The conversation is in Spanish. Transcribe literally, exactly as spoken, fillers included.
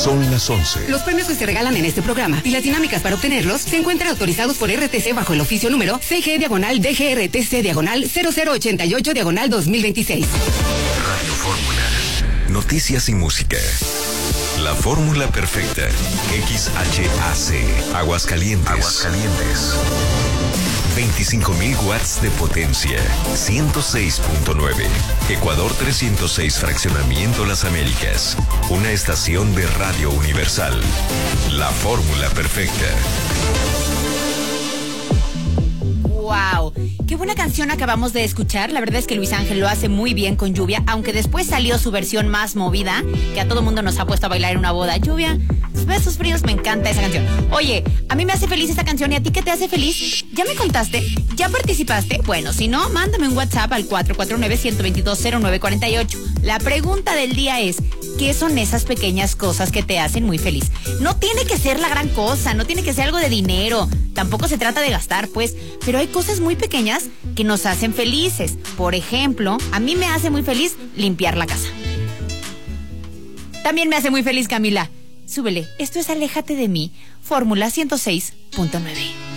Son las once. Los premios que se regalan en este programa y las dinámicas para obtenerlos se encuentran autorizados por R T C bajo el oficio número C G diagonal D G R T C diagonal cero cero ochenta y ocho diagonal dos mil veintiséis. Radio Fórmula. Noticias y música. La fórmula perfecta. X H A C. Aguascalientes. Aguascalientes. veinticinco mil watts de potencia. ciento seis punto nueve. Ecuador trescientos seis Fraccionamiento Las Américas. Una estación de Radio Universal. La fórmula perfecta. ¡Wow! Qué buena canción acabamos de escuchar. La verdad es que Luis Ángel lo hace muy bien con Lluvia, aunque después salió su versión más movida, que a todo mundo nos ha puesto a bailar en una boda. Lluvia, besos fríos, me encanta esa canción. Oye, a mí me hace feliz esta canción, ¿y a ti qué te hace feliz? ¿Ya me contaste? ¿Ya participaste? Bueno, si no, mándame un WhatsApp al cuatro cuatro nueve, uno dos dos, cero nueve cuatro ocho. La pregunta del día es, ¿qué son esas pequeñas cosas que te hacen muy feliz? No tiene que ser la gran cosa, no tiene que ser algo de dinero, tampoco se trata de gastar, pues, pero hay cosas muy pequeñas que nos hacen felices. Por ejemplo, a mí me hace muy feliz limpiar la casa. También me hace muy feliz Camila. Súbele, esto es Aléjate de mí, Fórmula ciento seis punto nueve.